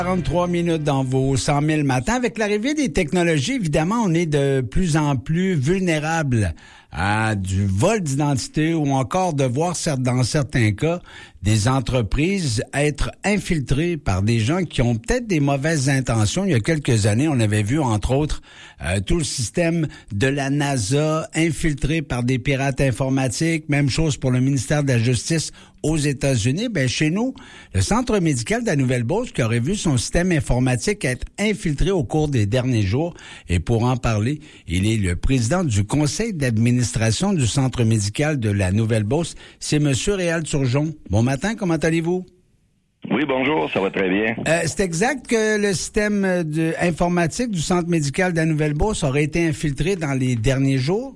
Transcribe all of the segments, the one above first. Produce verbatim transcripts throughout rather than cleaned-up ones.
quarante-trois minutes dans vos cent mille matins. Avec l'arrivée des technologies, évidemment, on est de plus en plus vulnérable à du vol d'identité ou encore de voir, dans certains cas, des entreprises être infiltrées par des gens qui ont peut-être des mauvaises intentions. Il y a quelques années, on avait vu, entre autres, euh, tout le système de la NASA infiltré par des pirates informatiques. Même chose pour le ministère de la Justice aux États-Unis. Ben, chez nous, le Centre médical de la Nouvelle-Beauce qui aurait vu son système informatique être infiltré au cours des derniers jours. Et pour en parler, il est le président du conseil d'administration du Centre médical de la Nouvelle-Beauce. C'est M. Réal Turgeon. Bon matin, comment allez-vous? Oui, bonjour, ça va très bien. Euh, c'est exact que le système de, informatique du Centre médical de la Nouvelle-Beauce aurait été infiltré dans les derniers jours?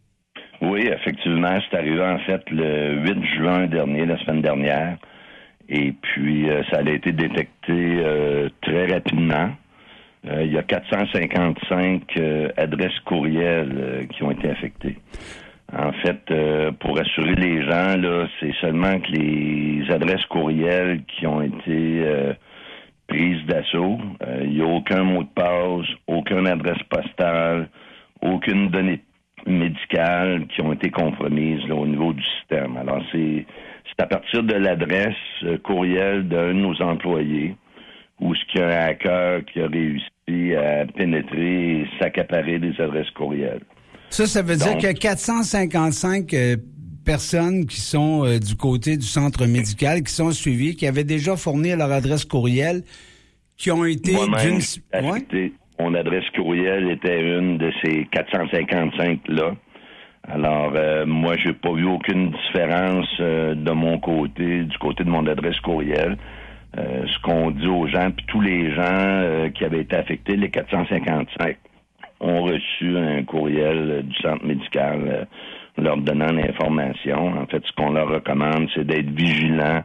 Oui, effectivement, c'est arrivé en fait le huit juin dernier, la semaine dernière. Et puis, euh, ça a été détecté euh, très rapidement. Euh, il y a quatre cent cinquante-cinq euh, adresses courriels euh, qui ont été affectées. En fait, euh, pour assurer les gens, là, c'est seulement que les adresses courriels qui ont été euh, prises d'assaut. Euh, il n'y a aucun mot de passe, aucune adresse postale, aucune donnée médicales qui ont été compromises là, au niveau du système. Alors, c'est, c'est à partir de l'adresse euh, courriel d'un de nos employés où ce qu'il y a un hacker qui a réussi à pénétrer et s'accaparer des adresses courriels. Ça, ça veut Donc, dire qu'il y a quatre cent cinquante-cinq euh, personnes qui sont euh, du côté du centre médical, qui sont suivies, qui avaient déjà fourni leur adresse courriel, qui ont été d'une... Ouais? Mon adresse courriel était une de ces quatre cent cinquante-cinq-là. Alors, euh, moi, j'ai pas vu aucune différence euh, de mon côté, du côté de mon adresse courriel. Euh, ce qu'on dit aux gens, puis tous les gens euh, qui avaient été affectés, les quatre cent cinquante-cinq, ont reçu un courriel euh, du centre médical euh, leur donnant l'information. En fait, ce qu'on leur recommande, c'est d'être vigilants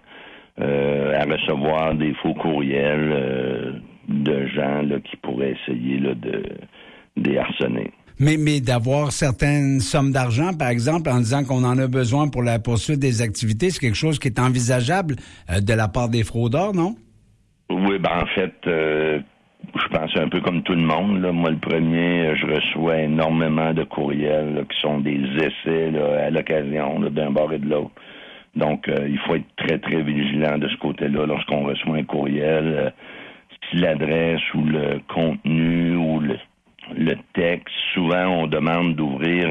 euh, à recevoir des faux courriels euh, de gens là, qui pourraient essayer là, de, de les harceler. Mais, mais d'avoir certaines sommes d'argent, par exemple, en disant qu'on en a besoin pour la poursuite des activités, c'est quelque chose qui est envisageable euh, de la part des fraudeurs, non? Oui, ben en fait, euh, je pense un peu comme tout le monde. Là. Moi, le premier, je reçois énormément de courriels là, qui sont des essais là, à l'occasion là, d'un bord et de l'autre. Donc, euh, il faut être très, très vigilant de ce côté-là lorsqu'on reçoit un courriel. Euh, si l'adresse ou le contenu ou le, le texte, souvent, on demande d'ouvrir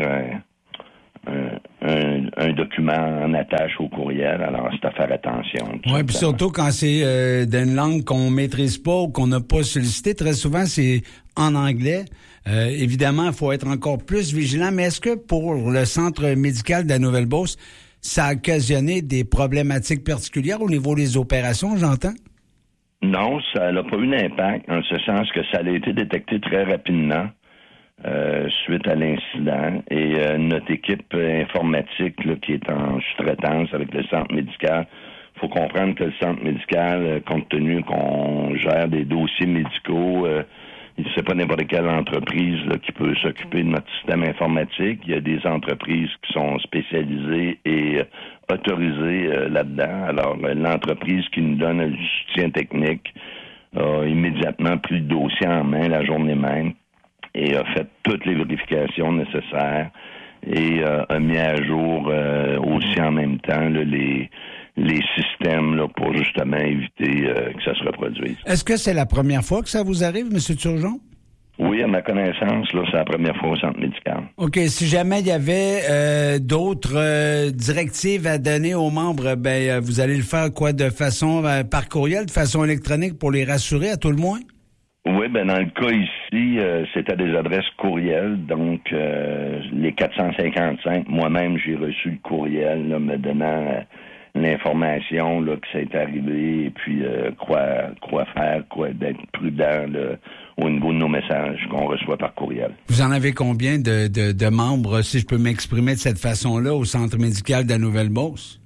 un, un, un, un document en attache au courriel. Alors, c'est à faire attention. Oui, puis surtout quand c'est euh, d'une langue qu'on maîtrise pas ou qu'on n'a pas sollicité. Très souvent, c'est en anglais. Euh, évidemment, il faut être encore plus vigilant. Mais est-ce que pour le Centre médical de la Nouvelle-Beauce, ça a occasionné des problématiques particulières au niveau des opérations, j'entends? Non, ça n'a pas eu d'impact, en ce sens que ça a été détecté très rapidement euh, suite à l'incident. Et euh, notre équipe informatique là, qui est en sous-traitance avec le centre médical, il faut comprendre que le centre médical, euh, compte tenu qu'on gère des dossiers médicaux, euh, c'est pas n'importe quelle entreprise là, qui peut s'occuper de notre système informatique. Il y a des entreprises qui sont spécialisées et euh, autorisées euh, là-dedans. Alors, euh, l'entreprise qui nous donne le soutien technique a immédiatement pris le dossier en main la journée même et a fait toutes les vérifications nécessaires et euh, a mis à jour euh, aussi en même temps là, les les systèmes là, pour justement éviter euh, que ça se reproduise. Est-ce que c'est la première fois que ça vous arrive, M. Turgeon? Oui, à ma connaissance, là, c'est la première fois au centre médical. OK. Si jamais il y avait euh, d'autres euh, directives à donner aux membres, ben euh, vous allez le faire quoi, de façon euh, par courriel, de façon électronique pour les rassurer à tout le moins? Oui, ben dans le cas ici, euh, c'était des adresses courriels, donc euh, les quatre cent cinquante-cinq, moi-même, j'ai reçu le courriel là, me donnant euh, l'information là, que ça est arrivé et puis euh, quoi, quoi faire, quoi d'être prudent là, au niveau de nos messages qu'on reçoit par courriel. Vous en avez combien de, de, de membres, si je peux m'exprimer de cette façon-là, au Centre médical de la Nouvelle-Beauce?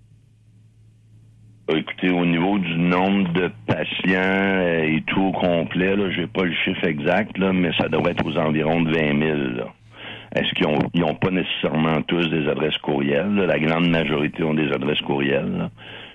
Écoutez, au niveau du nombre de patients et tout au complet, là, j'ai pas le chiffre exact, là, mais ça devrait être aux environs de vingt mille. Là. Est-ce qu'ils ont, ils ont pas nécessairement tous des adresses courriels? Là? La grande majorité ont des adresses courriels. Là.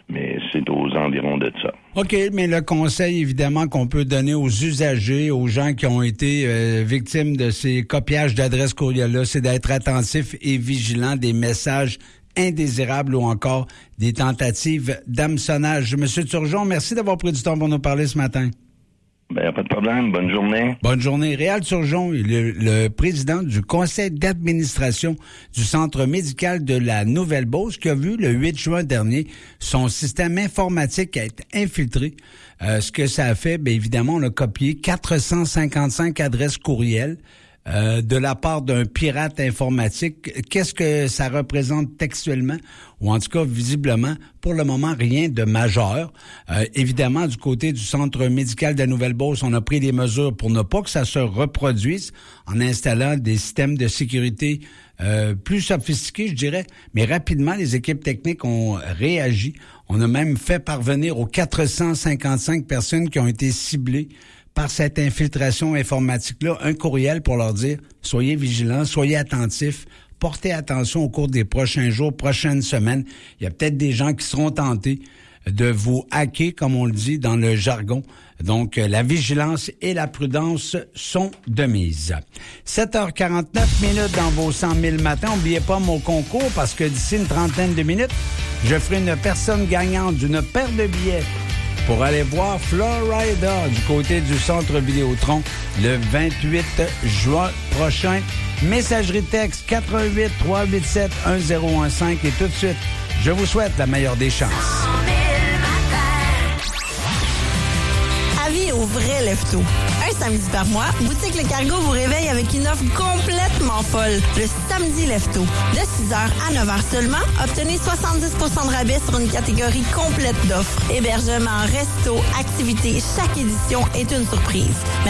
Mais c'est aux environs de ça. OK, mais le conseil, évidemment, qu'on peut donner aux usagers, aux gens qui ont été euh, victimes de ces copiages d'adresses courriel-là, c'est d'être attentif et vigilant des messages indésirables ou encore des tentatives d'hameçonnage. Monsieur Turgeon, merci d'avoir pris du temps pour nous parler ce matin. Ben, pas de problème. Bonne journée. Bonne journée. Réal Turgeon, le, le président du conseil d'administration du Centre médical de la Nouvelle-Beauce, qui a vu le huit juin dernier son système informatique être infiltré. Euh, ce que ça a fait, bien évidemment, on a copié quatre cent cinquante-cinq adresses courriels euh, de la part d'un pirate informatique. Qu'est-ce que ça représente textuellement? Ou en tout cas, visiblement, pour le moment, rien de majeur. Euh, évidemment, du côté du Centre médical de la Nouvelle-Beauce, on a pris des mesures pour ne pas que ça se reproduise en installant des systèmes de sécurité euh, plus sophistiqués, je dirais. Mais rapidement, les équipes techniques ont réagi. On a même fait parvenir aux quatre cent cinquante-cinq personnes qui ont été ciblées par cette infiltration informatique-là un courriel pour leur dire « Soyez vigilants, soyez attentifs ». Portez attention au cours des prochains jours, prochaines semaines. Il y a peut-être des gens qui seront tentés de vous hacker, comme on le dit dans le jargon. Donc, la vigilance et la prudence sont de mise. sept heures quarante-neuf minutes dans vos cent mille matins. N'oubliez pas mon concours parce que d'ici une trentaine de minutes, je ferai une personne gagnante d'une paire de billets pour aller voir Florida du côté du Centre Vidéotron le vingt-huit juin prochain. Messagerie texte quatre un huit, trois huit sept, un zéro un cinq et tout de suite, je vous souhaite la meilleure des chances. Avis au vrai lève-tôt. Un samedi par mois, Boutique Le Cargo vous réveille avec une offre complètement folle. Le samedi lève-tôt. De six heures à neuf heures seulement, obtenez soixante-dix pour cent de rabais sur une catégorie complète d'offres. Hébergement, resto, activités, chaque édition est une surprise.